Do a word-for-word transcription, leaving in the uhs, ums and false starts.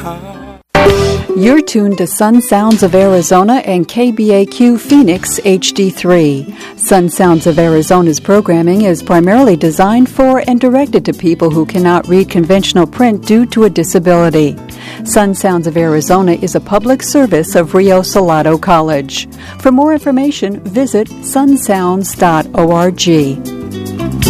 heart. You're tuned to Sun Sounds of Arizona and K B A Q Phoenix H D three. Sun Sounds of Arizona's programming is primarily designed for and directed to people who cannot read conventional print due to a disability. Sun Sounds of Arizona is a public service of Rio Salado College. For more information, visit sun sounds dot org.